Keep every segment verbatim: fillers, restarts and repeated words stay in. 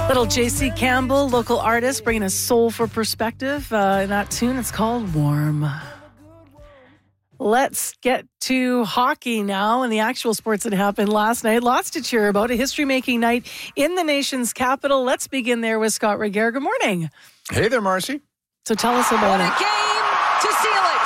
Little J C Campbell, local artist, bringing a soulful perspective. Uh, in that tune, it's called Warm. Let's get to hockey now and the actual sports that happened last night. Lots to cheer about. A history-making night in the nation's capital. Let's begin there with Scott Regehr. Good morning. Hey there, Marcy. So tell us about what it. A game to seal it.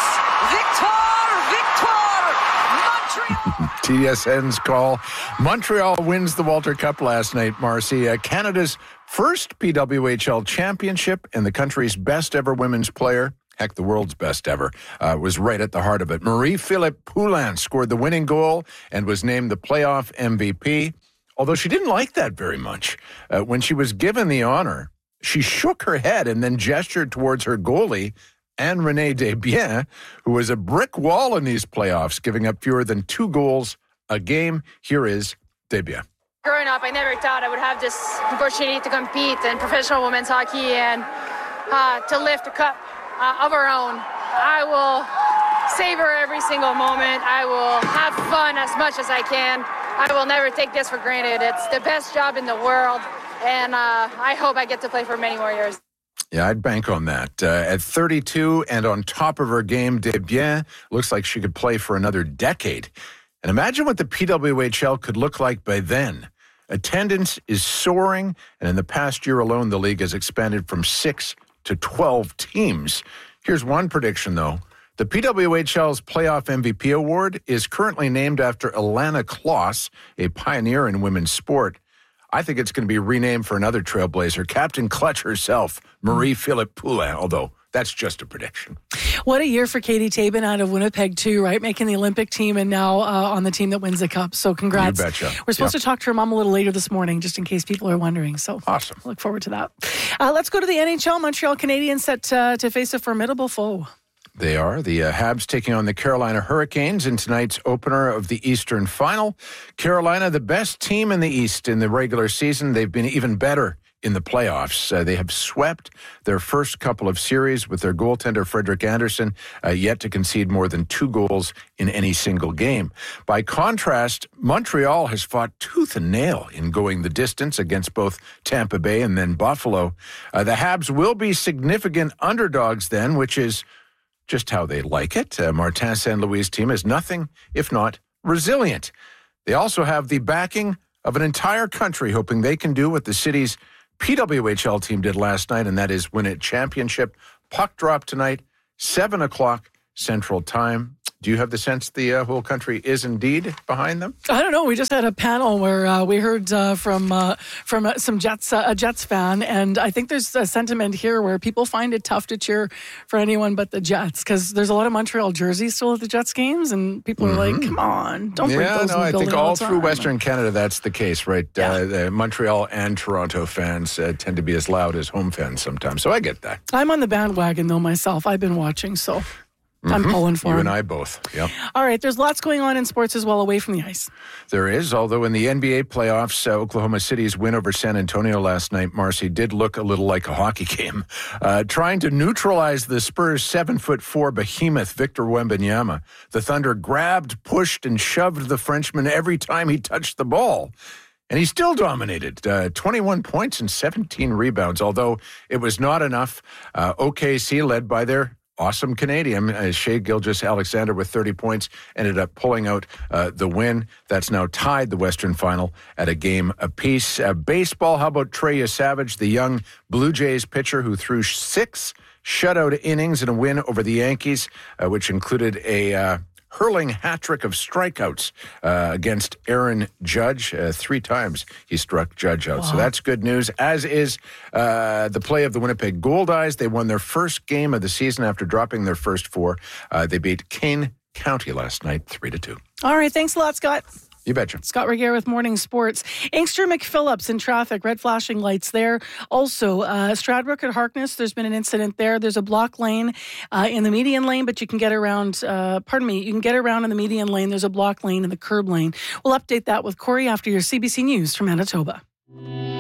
Victor, Victor, Montreal. T S N's call. Montreal wins the Walter Cup last night, Marcy. Uh, Canada's first P W H L championship and the country's best ever women's player, heck, the world's best ever, uh, was right at the heart of it. Marie-Philippe Poulin scored the winning goal and was named the playoff M V P, although she didn't like that very much. Uh, when she was given the honor, she shook her head and then gestured towards her goalie, Anne-Renée Desbiens, who was a brick wall in these playoffs, giving up fewer than two goals a game. Here is Desbiens. Growing up, I never thought I would have this opportunity to compete in professional women's hockey and uh, to lift a cup uh, of our own. I will savor every single moment. I will have fun as much as I can. I will never take this for granted. It's the best job in the world, and uh, I hope I get to play for many more years. Yeah, I'd bank on that. Uh, at thirty-two and on top of her game, Desbiens looks like she could play for another decade. And imagine what the P W H L could look like by then. Attendance is soaring, and in the past year alone, the league has expanded from six to twelve teams. Here's one prediction, though. The P W H L's Playoff M V P award is currently named after Ilana Kloss, a pioneer in women's sport. I think it's going to be renamed for another trailblazer, Captain Clutch herself, Marie-Philippe Poulin, although that's just a prediction. What a year for Katie Tabin out of Winnipeg, too, right? Making the Olympic team and now uh, on the team that wins the Cup. So congrats. You betcha. We're supposed yeah. to talk to her mom a little later this morning, just in case people are wondering. So awesome. Look forward to that. Uh, let's go to the N H L. Montreal Canadiens set uh, to face a formidable foe. They are. The uh, Habs taking on the Carolina Hurricanes in tonight's opener of the Eastern Final. Carolina, the best team in the East in the regular season. They've been even better in the playoffs. Uh, they have swept their first couple of series with their goaltender, Frederik Andersen, uh, yet to concede more than two goals in any single game. By contrast, Montreal has fought tooth and nail in going the distance against both Tampa Bay and then Buffalo. Uh, the Habs will be significant underdogs then, which is just how they like it. Uh, Martin Saint Louis' team is nothing if not resilient. They also have the backing of an entire country hoping they can do what the city's P W H L team did last night, and that is win a championship. Puck drop tonight, seven o'clock Central Time. Do you have the sense the uh, whole country is indeed behind them? I don't know. We just had a panel where uh, we heard uh, from uh, from uh, some Jets, uh, a Jets fan, and I think there's a sentiment here where people find it tough to cheer for anyone but the Jets because there's a lot of Montreal jerseys still at the Jets games, and people are mm-hmm. like, "Come on, don't bring yeah, those." Yeah, no, I think all, all through time. Western Canada, that's the case, right? Yeah. Uh, the Montreal and Toronto fans uh, tend to be as loud as home fans sometimes, so I get that. I'm on the bandwagon though myself. I've been watching, so. I'm mm-hmm. pulling for You him. and I both, yep. All right, there's lots going on in sports as well away from the ice. There is, although in the N B A playoffs, uh, Oklahoma City's win over San Antonio last night, Marcy, did look a little like a hockey game. Uh, trying to neutralize the Spurs' seven foot four behemoth, Victor Wembanyama, the Thunder grabbed, pushed, and shoved the Frenchman every time he touched the ball. And he still dominated, uh, twenty-one points and seventeen rebounds, although it was not enough. Uh, O K C, led by their awesome Canadian, uh, Shai Gilgeous-Alexander with thirty points, ended up pulling out uh, the win. That's now tied the Western Final at a game apiece. Uh, baseball, how about Trey Savage, the young Blue Jays pitcher who threw six shutout innings in a win over the Yankees, uh, which included a uh, hurling hat trick of strikeouts uh, against Aaron Judge. Uh, three times he struck Judge out. Wow. So that's good news, as is uh, the play of the Winnipeg Goldeyes. They won their first game of the season after dropping their first four. Uh, they beat Kane County last night, three to two. All right, thanks a lot, Scott. You betcha. Scott Regehr with Morning Sports. Inkster McPhillips in traffic, red flashing lights there. Also, uh, Stradbrook at Harkness, there's been an incident there. There's a block lane uh, in the median lane, but you can get around, uh, pardon me, you can get around in the median lane. There's a block lane in the curb lane. We'll update that with Corey after your C B C News from Manitoba.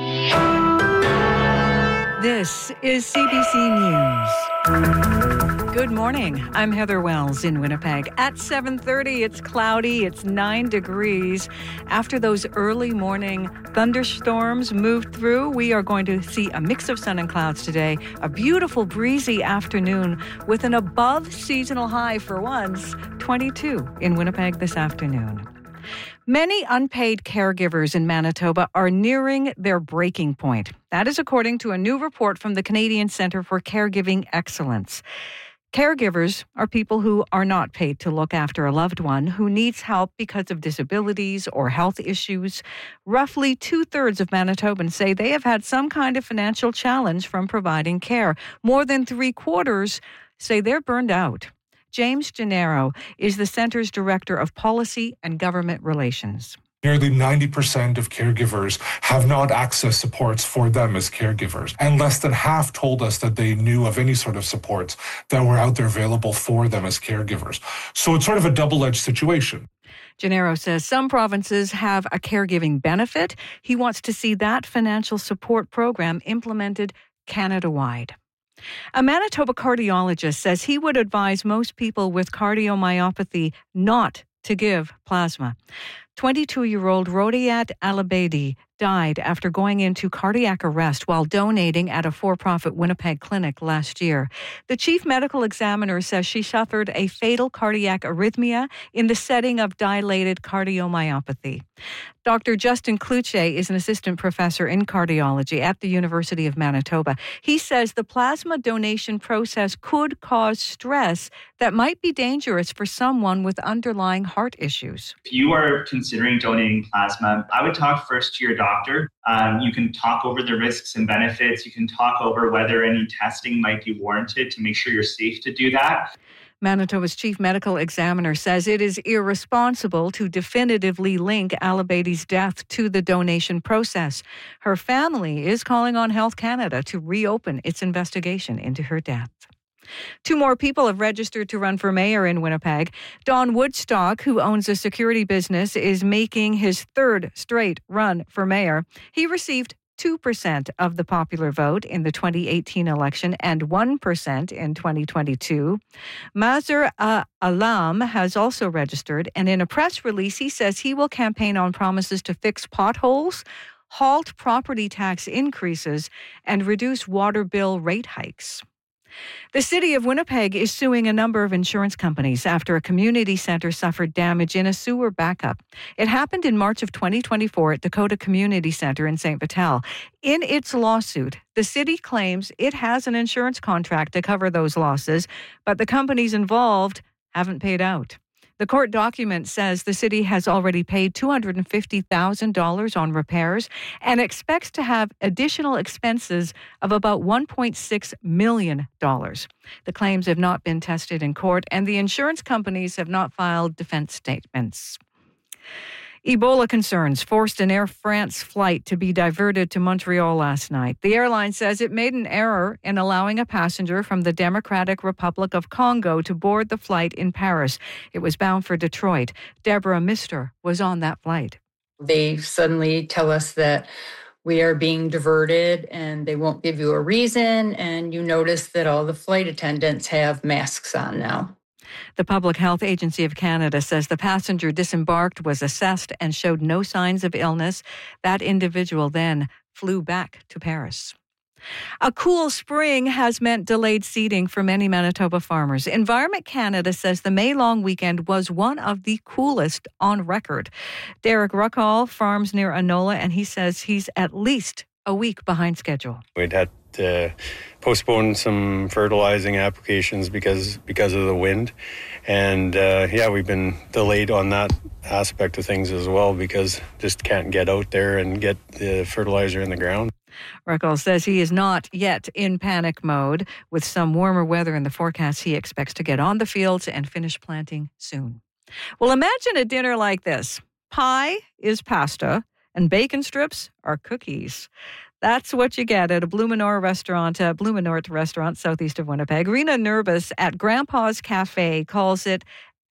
This is C B C News. Good morning. I'm Heather Wells in Winnipeg. At seven thirty, it's cloudy. It's nine degrees. After those early morning thunderstorms moved through, we are going to see a mix of sun and clouds today. A beautiful breezy afternoon with an above seasonal high for once, twenty-two in Winnipeg this afternoon. Many unpaid caregivers in Manitoba are nearing their breaking point. That is according to a new report from the Canadian Centre for Caregiving Excellence. Caregivers are people who are not paid to look after a loved one who needs help because of disabilities or health issues. Roughly two-thirds of Manitobans say they have had some kind of financial challenge from providing care. More than three-quarters say they're burned out. James Gennaro is the Centre's Director of Policy and Government Relations. Nearly ninety percent of caregivers have not accessed supports for them as caregivers, and less than half told us that they knew of any sort of supports that were out there available for them as caregivers. So it's sort of a double-edged situation. Gennaro says some provinces have a caregiving benefit. He wants to see that financial support program implemented Canada-wide. A Manitoba cardiologist says he would advise most people with cardiomyopathy not to give plasma. twenty-two-year-old Rodiat Alabedi died after going into cardiac arrest while donating at a for-profit Winnipeg clinic last year. The chief medical examiner says she suffered a fatal cardiac arrhythmia in the setting of dilated cardiomyopathy. Doctor Justin Cloutier is an assistant professor in cardiology at the University of Manitoba. He says the plasma donation process could cause stress that might be dangerous for someone with underlying heart issues. If you are considering donating plasma, I would talk first to your doctor. Um, you can talk over the risks and benefits. You can talk over whether any testing might be warranted to make sure you're safe to do that. Manitoba's chief medical examiner says it is irresponsible to definitively link Alabedi's death to the donation process. Her family is calling on Health Canada to reopen its investigation into her death. Two more people have registered to run for mayor in Winnipeg. Don Woodstock, who owns a security business, is making his third straight run for mayor. He received two percent of the popular vote in the twenty eighteen election and one percent in twenty twenty-two. Mazar uh, Alam has also registered, and in a press release, he says he will campaign on promises to fix potholes, halt property tax increases, and reduce water bill rate hikes. The city of Winnipeg is suing a number of insurance companies after a community centre suffered damage in a sewer backup. It happened in March of twenty twenty-four at Dakota Community Centre in Saint Vital. In its lawsuit, the city claims it has an insurance contract to cover those losses, but the companies involved haven't paid out. The court document says the city has already paid two hundred fifty thousand dollars on repairs and expects to have additional expenses of about one point six million dollars. The claims have not been tested in court, and the insurance companies have not filed defense statements. Ebola concerns forced an Air France flight to be diverted to Montreal last night. The airline says it made an error in allowing a passenger from the Democratic Republic of Congo to board the flight in Paris. It was bound for Detroit. Deborah Mister was on that flight. They suddenly tell us that we are being diverted and they won't give you a reason, and you notice that all the flight attendants have masks on now. The Public Health Agency of Canada says the passenger disembarked was assessed and showed no signs of illness. That individual then flew back to Paris. A cool spring has meant delayed seeding for many Manitoba farmers. Environment Canada says the May long weekend was one of the coolest on record. Derek Ruckall farms near Anola, and he says he's at least a week behind schedule. We'd had to postpone some fertilizing applications because because of the wind, and uh, yeah, we've been delayed on that aspect of things as well because just can't get out there and get the fertilizer in the ground. Ruckall says he is not yet in panic mode. With some warmer weather in the forecast, he expects to get on the fields and finish planting soon. Well, imagine a dinner like this. Pie is pasta and bacon strips are cookies. That's what you get at a Blumenort restaurant, uh, Blumenort restaurant southeast of Winnipeg. Rena Nurbis at Grandpa's Cafe calls it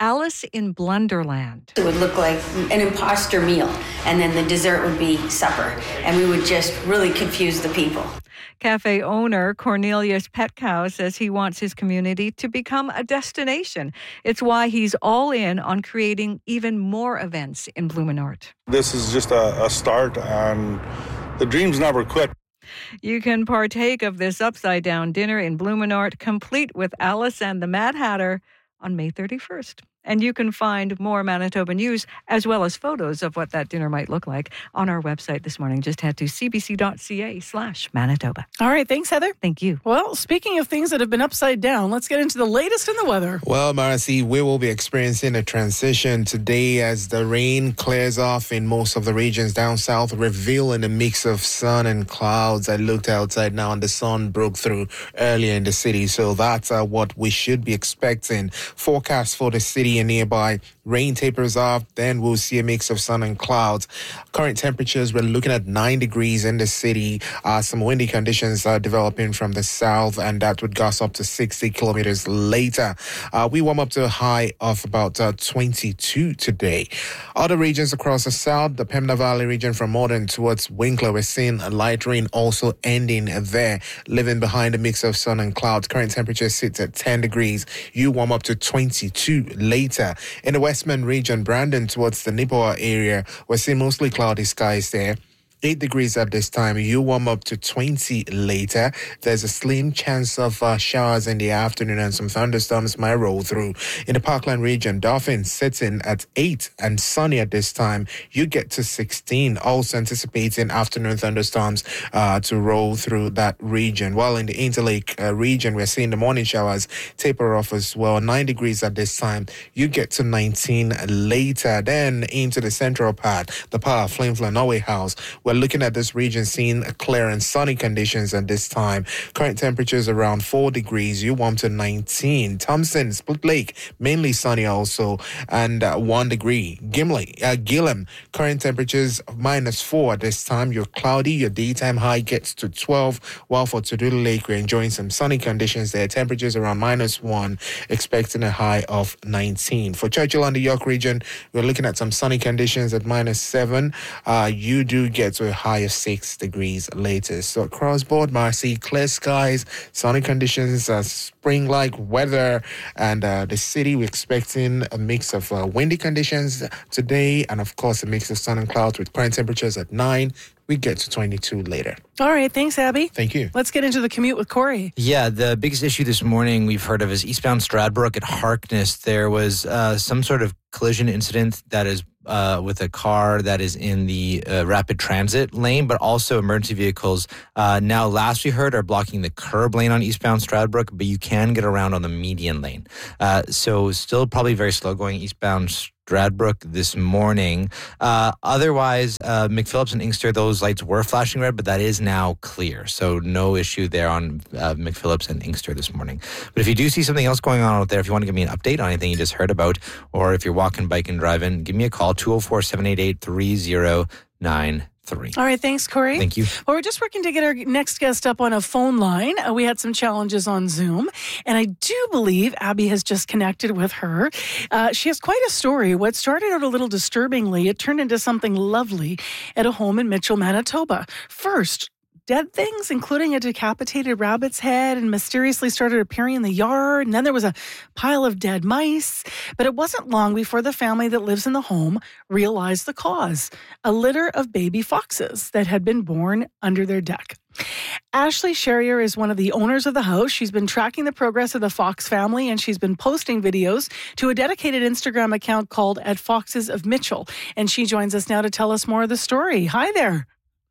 Alice in Blunderland. It would look like an imposter meal, and then the dessert would be supper, and we would just really confuse the people. Cafe owner Cornelius Petkow says he wants his community to become a destination. It's why he's all in on creating even more events in Blumenort. This is just a, a start, and the dreams never quit. You can partake of this upside-down dinner in Blumenort, complete with Alice and the Mad Hatter, on May thirty-first. And you can find more Manitoba news as well as photos of what that dinner might look like on our website this morning. Just head to cbc.ca slash Manitoba. All right. Thanks, Heather. Thank you. Well, speaking of things that have been upside down, let's get into the latest in the weather. Well, Marcy, we will be experiencing a transition today as the rain clears off in most of the regions down south, revealing a mix of sun and clouds. I looked outside now and the sun broke through earlier in the city. So that's uh, what we should be expecting. Forecast for the city and nearby. Rain tapers off, then we'll see a mix of sun and clouds. Current temperatures, we're looking at nine degrees in the city. Uh, some windy conditions are developing from the south, and that would gust up to sixty kilometers later. Uh, we warm up to a high of about uh, twenty-two today. Other regions across the south, the Pembina Valley region from Morden towards Winkler, we're seeing a light rain also ending there, living behind a mix of sun and clouds. Current temperature sits at ten degrees. You warm up to twenty-two later. In the Westman region, Brandon towards the Nipawin area, we're seeing mostly cloudy skies there. eight degrees at this time. You warm up to twenty later. There's a slim chance of uh, showers in the afternoon and some thunderstorms might roll through. In the Parkland region, Dauphin sits in at eight and sunny at this time. You get to sixteen. Also anticipating afternoon thunderstorms uh, to roll through that region. While in the Interlake uh, region, we're seeing the morning showers taper off as well. nine degrees at this time. You get to nineteen later. Then into the central part, the Power Flame Norway House. We're looking at this region, seeing clear and sunny conditions at this time. Current temperatures around four degrees. You warm to nineteen. Thompson, Split Lake, mainly sunny also, and uh, one degree. Gimli, uh, Gillam, current temperatures minus four at this time. You're cloudy. Your daytime high gets to twelve. While for Tudula Lake, we're enjoying some sunny conditions there. Temperatures around minus one, expecting a high of nineteen. For Churchill and the York region, we're looking at some sunny conditions at minus seven. Uh, you do get to a high of six degrees later. So across board, Marcy, clear skies, sunny conditions, uh, spring-like weather, and uh, the city, we're expecting a mix of uh, windy conditions today, and of course a mix of sun and clouds with current temperatures at nine. We get to twenty-two later. All right. Thanks, Abby. Thank you. Let's get into the commute with Corey. Yeah, the biggest issue this morning we've heard of is eastbound Stradbrook at Harkness. There was uh, some sort of collision incident that is uh, with a car that is in the uh, rapid transit lane, but also emergency vehicles uh, now, last we heard, are blocking the curb lane on eastbound Stradbrook, but you can get around on the median lane. Uh, so still probably very slow going eastbound Stradbrook this morning. Uh, otherwise, uh, McPhillips and Inkster, those lights were flashing red, but that is now clear. So no issue there on uh, McPhillips and Inkster this morning. But if you do see something else going on out there, if you want to give me an update on anything you just heard about, or if you're walking, biking, driving, give me a call, two oh four, seven eight eight, three oh nine three. All right. Thanks, Corey. Thank you. Well, we're just working to get our next guest up on a phone line. Uh, we had some challenges on Zoom, and I do believe Abby has just connected with her. Uh, she has quite a story. What started out a little disturbingly, it turned into something lovely at a home in Mitchell, Manitoba. First, dead things, including a decapitated rabbit's head, and mysteriously started appearing in the yard. And then there was a pile of dead mice. But it wasn't long before the family that lives in the home realized the cause: a litter of baby foxes that had been born under their deck. Ashley Sherrier is one of the owners of the house. She's been tracking the progress of the fox family, and she's been posting videos to a dedicated Instagram account called At Foxes of Mitchell. And she joins us now to tell us more of the story. Hi there.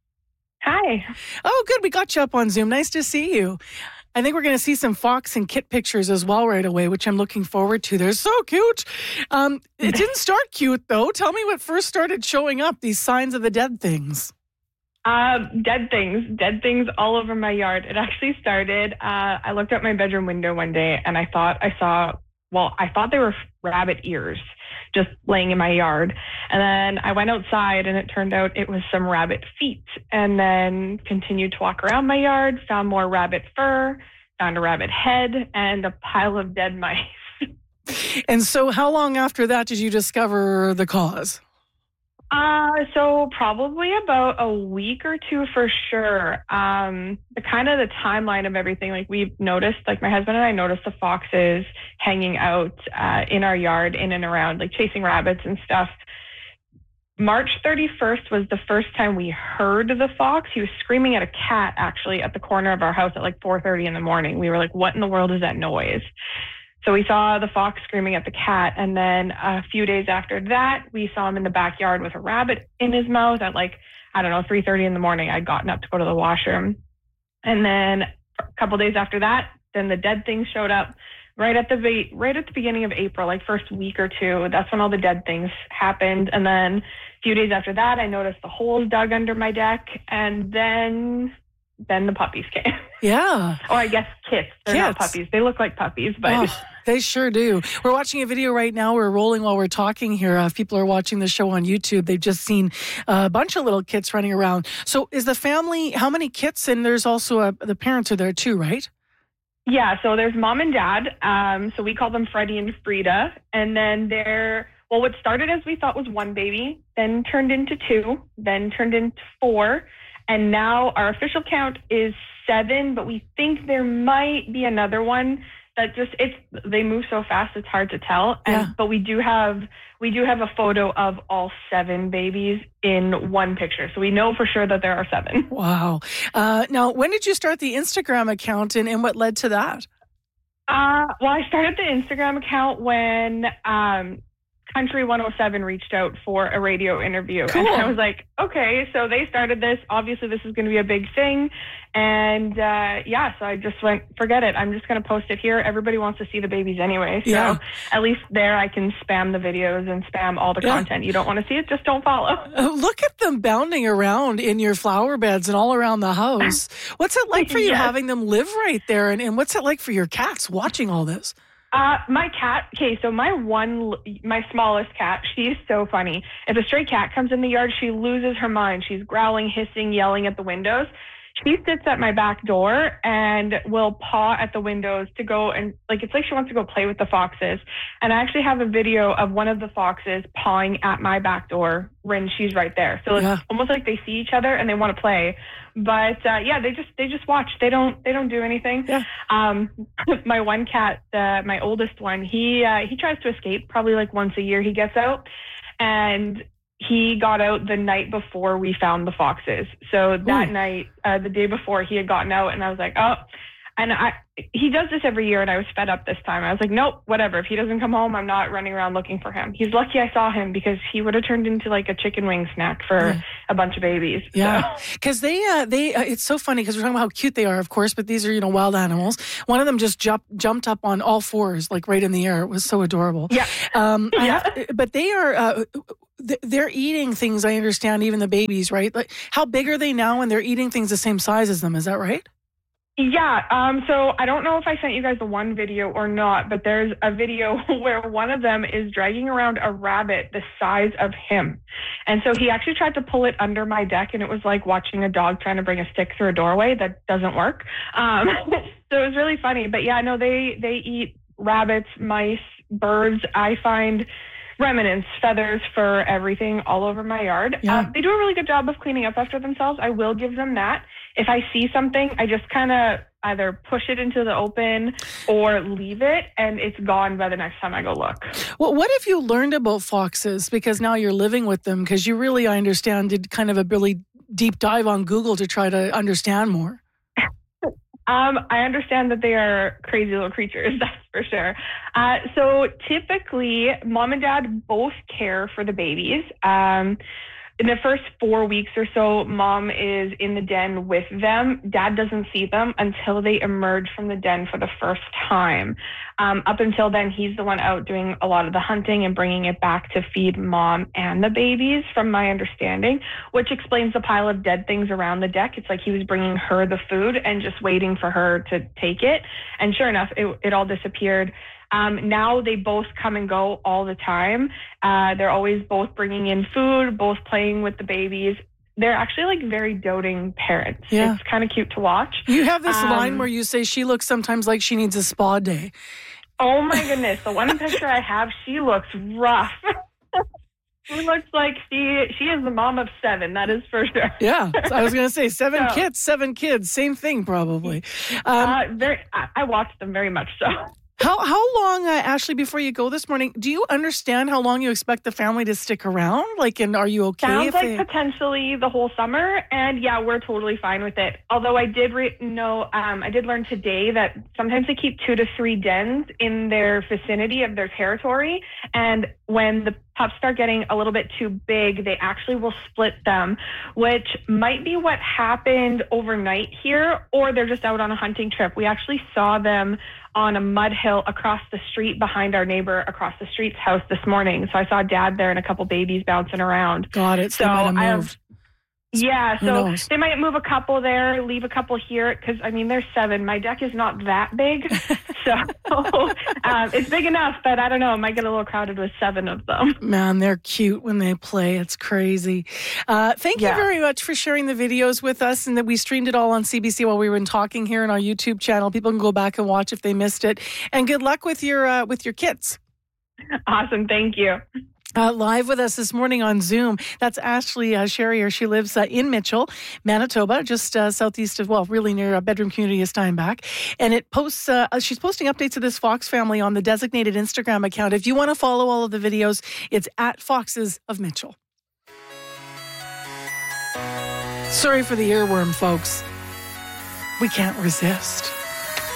Hi. Oh, good. We got you up on Zoom. Nice to see you. I think we're going to see some fox and kit pictures as well right away, which I'm looking forward to. They're so cute. Um, it didn't start cute, though. Tell me what first started showing up, these signs of the dead things. Uh, dead things, dead things all over my yard. It actually started, uh, I looked out my bedroom window one day and I thought I saw, well, I thought they were rabbit ears just laying in my yard. And then I went outside and it turned out it was some rabbit feet, and then continued to walk around my yard, found more rabbit fur, found a rabbit head, and a pile of dead mice. And so how long after that did you discover the cause? Uh, so probably about a week or two for sure. Um, the kind of the timeline of everything, like we've noticed, like my husband and I noticed the foxes hanging out uh, in our yard, in and around, like chasing rabbits and stuff. March thirty-first was the first time we heard the fox. He was screaming at a cat, actually, at the corner of our house at like four thirty in the morning. We were like, what in the world is that noise? So we saw the fox screaming at the cat. And then a few days after that, we saw him in the backyard with a rabbit in his mouth at like, I don't know, three thirty in the morning. I'd gotten up to go to the washroom. And then a couple days after that, then the dead things showed up right at the right at the beginning of April, like first week or two. That's when all the dead things happened. And then a few days after that, I noticed the holes dug under my deck. And then then the puppies came. Yeah. Or I guess kits. They're Kits. not puppies. They look like puppies, but... Oh, they sure do. We're watching a video right now. We're rolling while we're talking here. Uh, if people are watching the show on YouTube, they've just seen a bunch of little kits running around. So is the family, how many kits? And there's also a, the parents are there too, right? Yeah, so there's mom and dad. Um, so we call them Freddie and Frida. And then they're, well, what started as we thought was one baby, then turned into two, then turned into four. And now our official count is seven, but we think there might be another one that just, it's, they move so fast, it's hard to tell. And, Yeah. but we do have, we do have a photo of all seven babies in one picture. So we know for sure that there are seven. Wow. Uh, now, when did you start the Instagram account and, and what led to that? Uh, well, I started the Instagram account when, um, Country one oh seven reached out for a radio interview. Cool. And I was like, okay, so they started this. Obviously, this is going to be a big thing. And uh, yeah, so I just went, forget it. I'm just going to post it here. Everybody wants to see the babies anyway. So Yeah. at least there I can spam the videos and spam all the Yeah. content. You don't want to see it, just don't follow. Uh, look at them bounding around in your flower beds and all around the house. What's it like for you Yes. having them live right there? And, and what's it like for your cats watching all this? Uh, my cat, okay, so my one, my smallest cat, she's so funny. If a stray cat comes in the yard, she loses her mind. She's growling, hissing, yelling at the windows. She sits at my back door and will paw at the windows to go and, like, it's like she wants to go play with the foxes. And I actually have a video of one of the foxes pawing at my back door when she's right there. So it's Yeah. almost like they see each other and they want to play. But uh, yeah, they just they just watch. They don't they don't do anything. Yeah. Um, my one cat, uh, my oldest one, he uh, he tries to escape probably like once a year. He gets out, and he got out the night before we found the foxes. So that Ooh. night, uh, the day before, he had gotten out, and I was like, oh. And I, he does this every year, and I was fed up this time. I was like, nope, whatever. If he doesn't come home, I'm not running around looking for him. He's lucky I saw him because he would have turned into like a chicken wing snack for Yeah. a bunch of babies. Yeah, So. because they, uh, they, uh, it's so funny because we're talking about how cute they are, of course, but these are, you know, wild animals. One of them just jumped jumped up on all fours, like right in the air. It was so adorable. Yeah. Um, I Yeah. have- but they are, uh, th- they're eating things. I understand, even the babies, right? Like, how big are they now? And they're eating things the same size as them. Is that right? Yeah, um, so I don't know if I sent you guys the one video or not, but there's a video where one of them is dragging around a rabbit the size of him. And so he actually tried to pull it under my deck, and it was like watching a dog trying to bring a stick through a doorway. That doesn't work. Um, so it was really funny. But yeah, no, they, they eat rabbits, mice, birds. I find remnants, feathers, fur, everything all over my yard. Yeah. Uh, they do a really good job of cleaning up after themselves. I will give them that. If I see something, I just kind of either push it into the open or leave it, and it's gone by the next time I go look. Well, what have you learned about foxes? Because now you're living with them, because you really, I understand, did kind of a really deep dive on Google to try to understand more. Um, I understand that they are crazy little creatures, that's for sure. Uh, so typically, mom and dad both care for the babies. Um, in the first four weeks or so, mom is in the den with them. Dad doesn't see them until they emerge from the den for the first time. Um, up until then, he's the one out doing a lot of the hunting and bringing it back to feed mom and the babies, from my understanding, which explains the pile of dead things around the deck. It's like he was bringing her the food and just waiting for her to take it. And sure enough, it, it all disappeared. Um, now they both come and go all the time. Uh, they're always both bringing in food, both playing with the babies. They're actually like very doting parents. Yeah. It's kind of cute to watch. You have this Um, line where you say she looks sometimes like she needs a spa day. Oh my goodness. The one picture I have, she looks rough. She looks like she she is the mom of seven. That is for sure. Yeah, I was going to say seven So- kids, seven kids, same thing probably. Um, uh, very, I, I watched them very much so. how how long, uh, Ashley? Before you go this morning, do you understand how long you expect the family to stick around? Like, and are you okay? Sounds if like they... potentially the whole summer, and yeah, we're totally fine with it. Although I did re- know, um, I did learn today that sometimes they keep two to three dens in their vicinity of their territory, and when the pups start getting a little bit too big, they actually will split them, which might be what happened overnight here, or they're just out on a hunting trip. We actually saw them on a mud hill across the street behind our neighbor across the street's house this morning. So I saw Dad there and a couple babies bouncing around. Got it. So, So they might have I have- moved. Yeah, Who so knows? they might move a couple there, leave a couple here, because, I mean, there's seven. My deck is not that big, so um, it's big enough, but I don't know, it might get a little crowded with seven of them. Man, they're cute when they play. It's crazy. Uh, thank Yeah. you very much for sharing the videos with us, and that we streamed it all on C B C while we were talking here on our YouTube channel. People can go back and watch if they missed it. And good luck with your uh, with your kids. Awesome, thank you. Uh, live with us this morning on Zoom. That's Ashley uh, Sherrier. She lives uh, in Mitchell, Manitoba, just uh, southeast of, well, really near a bedroom community of Steinbach. And it posts, uh, she's posting updates of this Fox family on the designated Instagram account. If you want to follow all of the videos, it's at Foxes of Mitchell. Sorry for the earworm, folks. We can't resist.